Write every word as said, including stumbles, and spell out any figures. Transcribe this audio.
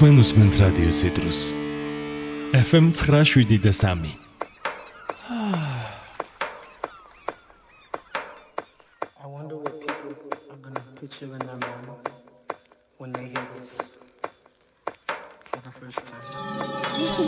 თქვენ უსმენთ რადიო ციტრუს ეფ ემ ცხრა შვიდი და სამი. I wonder what people are gonna picture in their mind.